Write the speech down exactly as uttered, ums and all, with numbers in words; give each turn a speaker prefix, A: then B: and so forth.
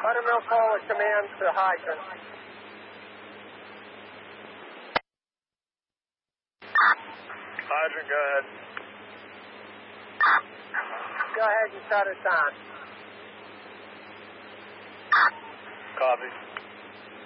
A: Buttermilk forward command to hydrant.
B: Hydrant, go ahead.
A: Go ahead and shut it down.
B: Copy.